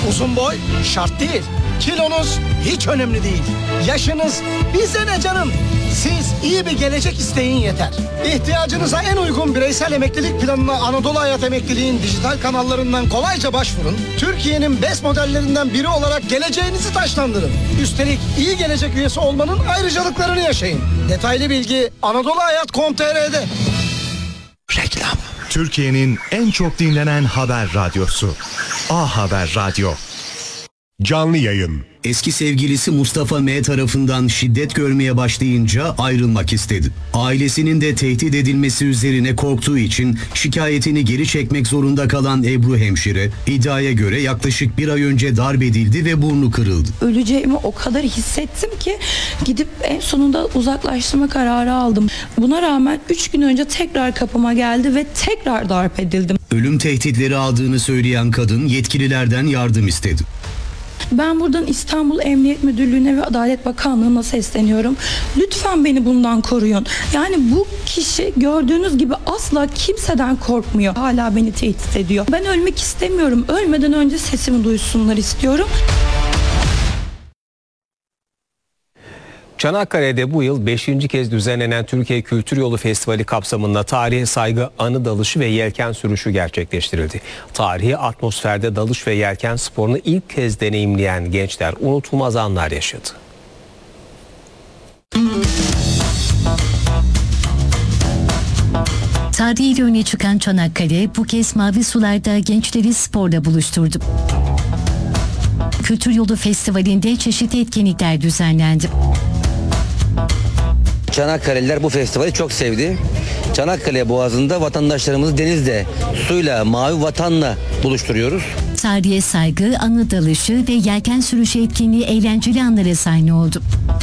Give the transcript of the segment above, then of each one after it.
Uzun boy şart değil. Kilonuz hiç önemli değil. Yaşınız bize ne canım? Siz iyi bir gelecek isteyin yeter. İhtiyacınıza en uygun bireysel emeklilik planına Anadolu Hayat Emekliliğin dijital kanallarından kolayca başvurun. Türkiye'nin BES modellerinden biri olarak geleceğinizi taşlandırın. Üstelik iyi gelecek üyesi olmanın ayrıcalıklarını yaşayın. Detaylı bilgi anadoluhayat.com.tr'de. Reklam. Türkiye'nin en çok dinlenen haber radyosu. A Haber Radyo. Canlı yayın. Eski sevgilisi Mustafa M. tarafından şiddet görmeye başlayınca ayrılmak istedi. Ailesinin de tehdit edilmesi üzerine korktuğu için şikayetini geri çekmek zorunda kalan Ebru hemşire, iddiaya göre yaklaşık bir ay önce darp edildi ve burnu kırıldı. Öleceğimi o kadar hissettim ki gidip en sonunda uzaklaştırma kararı aldım. Buna rağmen 3 gün önce tekrar kapıma geldi ve tekrar darp edildim. Ölüm tehditleri aldığını söyleyen kadın yetkililerden yardım istedi. Ben buradan İstanbul Emniyet Müdürlüğü'ne ve Adalet Bakanlığı'na sesleniyorum. Lütfen beni bundan koruyun. Yani bu kişi gördüğünüz gibi asla kimseden korkmuyor. Hala beni tehdit ediyor. Ben ölmek istemiyorum. Ölmeden önce sesimi duysunlar istiyorum. Çanakkale'de bu yıl 5. kez düzenlenen Türkiye Kültür Yolu Festivali kapsamında tarihe saygı anı dalışı ve yelken sürüşü gerçekleştirildi. Tarihi atmosferde dalış ve yelken sporunu ilk kez deneyimleyen gençler unutulmaz anlar yaşadı. Tarihiyle öne çıkan Çanakkale bu kez mavi sularda gençleri sporla buluşturdu. Kültür Yolu Festivali'nde çeşitli etkinlikler düzenlendi. Çanakkale'liler bu festivali çok sevdi. Çanakkale Boğazı'nda vatandaşlarımızı denizle, suyla, mavi vatanla buluşturuyoruz. Tarihe saygı, anı dalışı ve yelken sürüşü etkinliği eğlenceli anlara sahne oldu.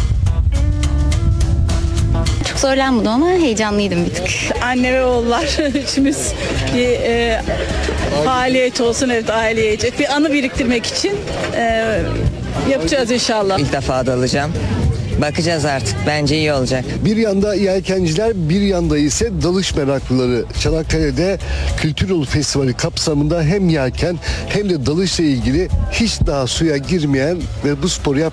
Çok zorlanmadım ama heyecanlıydım bir tık. Anne ve oğullar üçümüz bir faaliyet olsun, evet, aileyecek bir anı biriktirmek için yapacağız inşallah. İlk defa dalacağım. Bakacağız artık. Bence iyi olacak. Bir yanda yelkenciler, bir yanda ise dalış meraklıları. Çanakkale'de Kültür Yolu Festivali kapsamında hem yelken hem de dalışla ilgili hiç daha suya girmeyen ve bu sporu